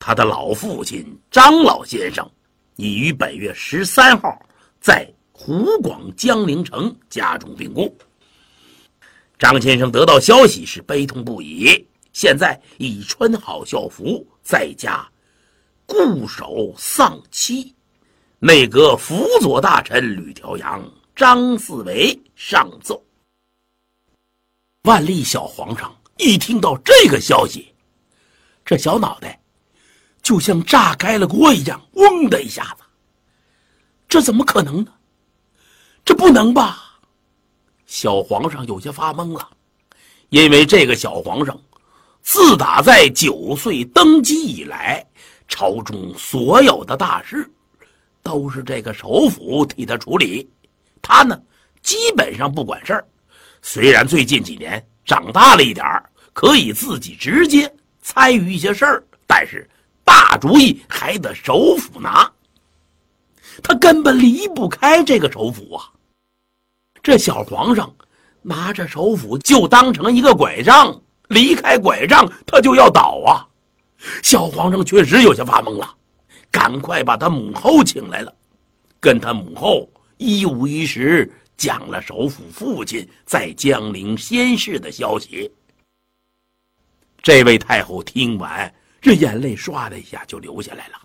他的老父亲张老先生已于本月13号在湖广江陵城家中病故。张先生得到消息是悲痛不已，现在已穿好校服，在家固守丧期。内阁辅佐大臣吕调阳、张四维上奏。万历小皇上一听到这个消息，这小脑袋就像炸开了锅一样，嗡的一下子。这怎么可能呢？这不能吧？小皇上有些发懵了，因为这个小皇上自打在9岁登基以来，朝中所有的大事都是这个首辅替他处理，他呢基本上不管事儿。虽然最近几年长大了一点，可以自己直接参与一些事儿，但是大主意还得首辅拿，他根本离不开这个首辅啊。这小皇上拿着首辅就当成一个拐杖，离开拐杖他就要倒啊。小皇上确实有些发懵了，赶快把他母后请来了，跟他母后一五一十讲了首辅父亲在江陵仙逝的消息。这位太后听完，这眼泪唰的一下就流下来了。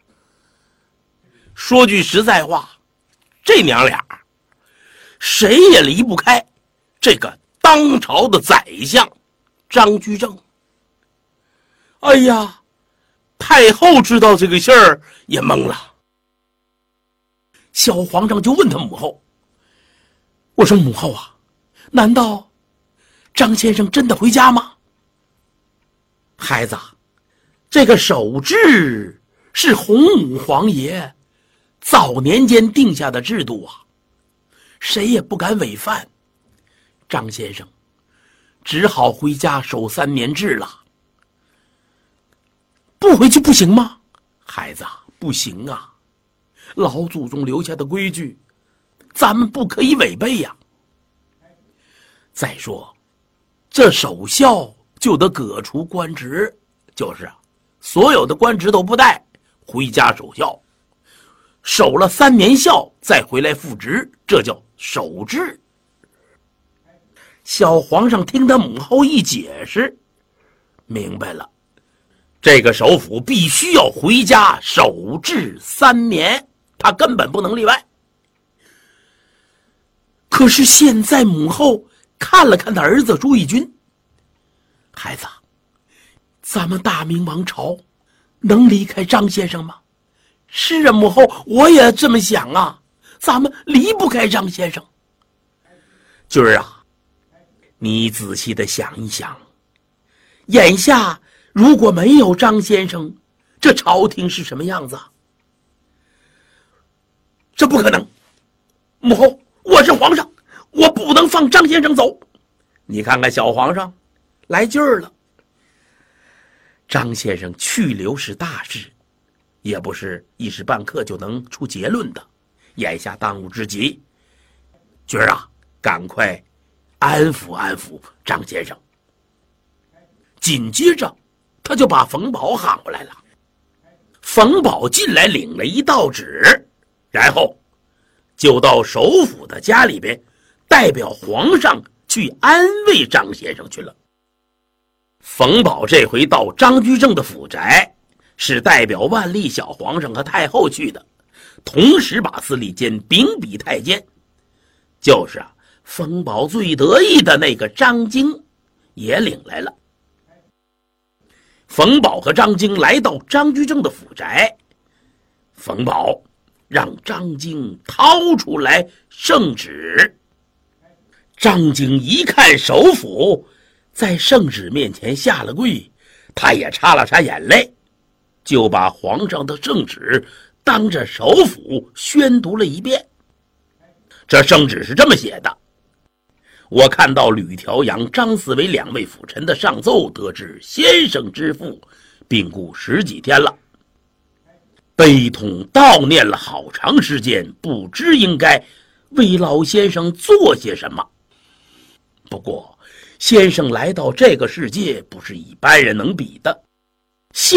说句实在话，这娘俩谁也离不开这个当朝的宰相张居正。哎呀，太后知道这个信儿也懵了。小皇上就问他母后，我说母后啊，难道张先生真的回家吗？孩子，这个守制是洪武皇爷早年间定下的制度啊，谁也不敢违反。张先生只好回家守3年制了。不回去不行吗？孩子，不行啊，老祖宗留下的规矩咱们不可以违背呀。再说这守孝就得革除官职，就是所有的官职都不带，回家守孝，守了3年孝再回来复职，这叫守制。小皇上听他母后一解释，明白了，这个首辅必须要回家守制3年，他根本不能例外。可是现在母后看了看他儿子朱翊钧，孩子，咱们大明王朝能离开张先生吗？是啊，母后，我也这么想啊，咱们离不开张先生。军儿啊，你仔细的想一想，眼下如果没有张先生，这朝廷是什么样子？这不可能，母后，我是皇上，我不能放张先生走。你看看小皇上来劲儿了。张先生去留是大事，也不是一时半刻就能出结论的，眼下当务之急，军儿啊，赶快安抚安抚张先生。紧接着他就把冯保喊过来了。冯保进来领了一道旨，然后就到首辅的家里边，代表皇上去安慰张先生去了。冯保这回到张居正的府宅，是代表万历小皇上和太后去的，同时把司礼监秉笔太监，就是冯保最得意的那个张京也领来了。冯保和张京来到张居正的府宅，冯保让张京掏出来圣旨。张京一看首辅在圣旨面前下了跪，他也擦了擦眼泪，就把皇上的圣旨当着首辅宣读了一遍。这圣旨是这么写的：我看到吕调阳、张四维2位辅臣的上奏，得知先生之父病故10几天了，悲痛悼念了好长时间，不知应该为老先生做些什么。不过先生来到这个世界不是一般人能比的，